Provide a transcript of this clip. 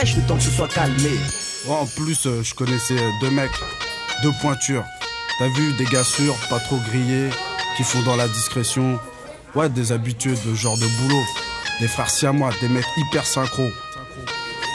le temps que ce soit calmé. Ouais, en plus, je connaissais deux mecs, deux pointures. T'as vu, des gars sûrs, pas trop grillés, qui font dans la discrétion. Ouais, des habitués de genre de boulot. Des frères siamois, des mecs hyper synchro.